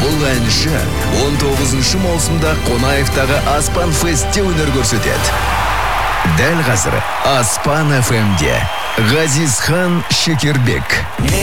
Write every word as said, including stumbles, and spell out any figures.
Бұл әнші он тоғызыншы маусымда Қонаевтағы Аспан Фестте өнер көрсетеді. Дәл қазір Аспан эф эмде Ғазизхан Шекербек.